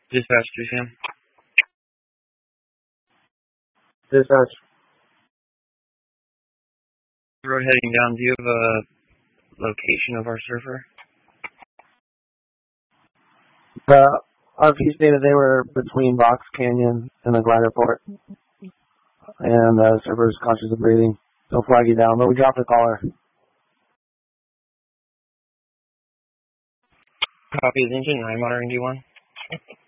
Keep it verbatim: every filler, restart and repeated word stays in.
Dispatch to Sam. Dispatch. Road heading down. Do you have a location of our surfer? The R P stated they were between Box Canyon and the glider port. And the surfer is conscious of breathing. They'll flag you down, but we dropped the caller. Copy is engine nine monitoring D one.